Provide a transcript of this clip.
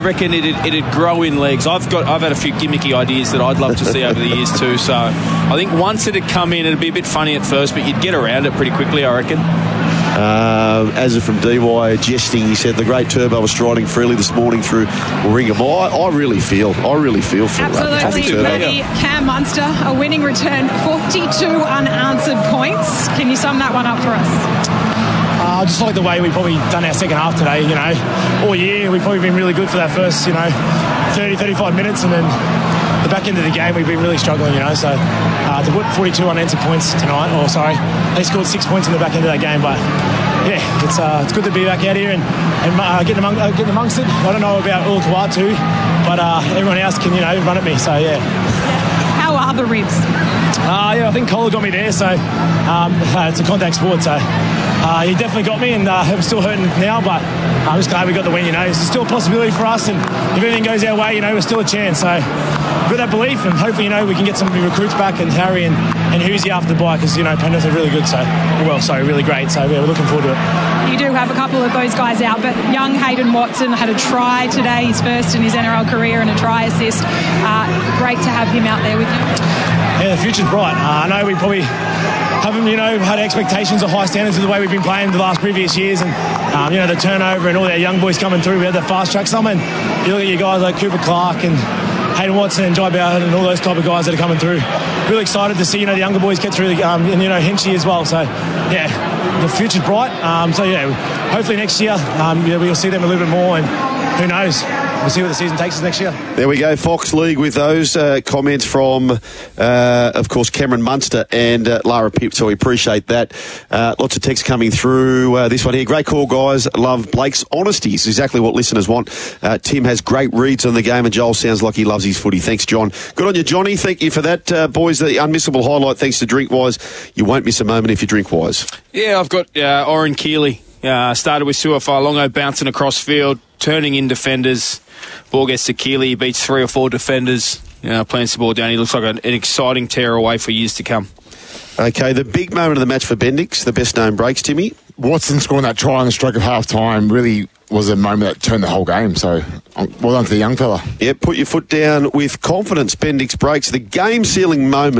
I reckon it'd grow in legs. I've had a few gimmicky ideas that I'd love to see over the years too. So I think once it'd come in, it'd be a bit funny at first, but you'd get around it pretty quickly, I reckon. As from DY jesting, he said the great Turbo was striding freely this morning through Warringah. I really feel for absolutely ready. Cam Munster, a winning return, 42 unanswered points. Can you sum that one up for us? Just like the way we've probably done our second half today, all year we've probably been really good for that first, 30, 35 minutes, and then the back end of the game we've been really struggling, so to put 42 unanswered points tonight, they scored 6 points in the back end of that game, but yeah, it's good to be back out here and getting amongst it. I don't know about Uluwatu, but everyone else can, run at me, so yeah. How are the ribs? I think Kohler got me there, so it's a contact sport, so he definitely got me, and I'm still hurting now, but I'm just glad we got the win, There's still a possibility for us, and if everything goes our way, we're still a chance, so with that belief, and hopefully, we can get some recruits back, and Harry and Husey after the bye, because, Penrith are really good, really great, so yeah, we're looking forward to it. You do have a couple of those guys out, but young Hayden Watson had a try today, his first in his NRL career, and a try assist. Great to have him out there with you. Yeah, the future's bright. I know we probably haven't, had expectations or high standards of the way we've been playing the last previous years, and the turnover and all our young boys coming through. We had the fast track some, and you look at your guys like Cooper Clark and Hayden Watson and Jai Bowden and all those type of guys that are coming through. Really excited to see the younger boys get through, and Henchy as well. So yeah, the future's bright. Hopefully next year we'll see them a little bit more, and who knows. We'll see what the season takes us next year. There we go, Fox League with those comments from, of course, Cameron Munster and Lara Pipp, so we appreciate that. Lots of text coming through. This one here, great call, guys. Love Blake's honesty. It's exactly what listeners want. Tim has great reads on the game, and Joel sounds like he loves his footy. Thanks, John. Good on you, Johnny. Thank you for that, boys. The unmissable highlight, thanks to Drinkwise. You won't miss a moment if you Drinkwise. Yeah, I've got Oren Keeley. Started with Suafai-Longo bouncing across field, turning in defenders. Ball gets to Keeley, he beats 3 or 4 defenders, plants the ball down. He looks like an exciting tear away for years to come. Okay, the big moment of the match for Bendix, the best known breaks, Timmy. Watson scoring that try on the stroke of half-time really was a moment that turned the whole game, so well done to the young fella. Yeah, put your foot down with confidence, Bendix breaks. The game-sealing moment